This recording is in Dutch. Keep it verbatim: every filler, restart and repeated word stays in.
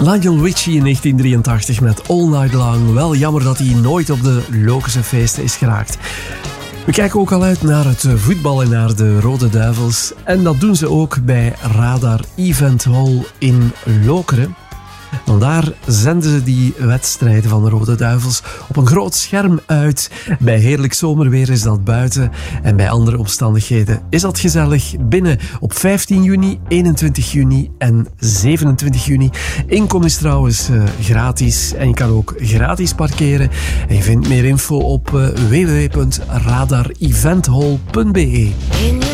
Lionel Richie in negentien drieëntachtig met All Night Long. Wel jammer dat hij nooit op de Lokense feesten is geraakt. We kijken ook al uit naar het voetbal en naar de Rode Duivels. En dat doen ze ook bij Radar Event Hall in Lokeren. Want daar zenden ze die wedstrijden van de Rode Duivels op een groot scherm uit. Bij heerlijk zomerweer is dat buiten. En bij andere omstandigheden is dat gezellig binnen op vijftien juni, eenentwintig juni en zevenentwintig juni. Inkom is trouwens uh, gratis en je kan ook gratis parkeren. En je vindt meer info op uh, w w w punt radar event hall punt b e.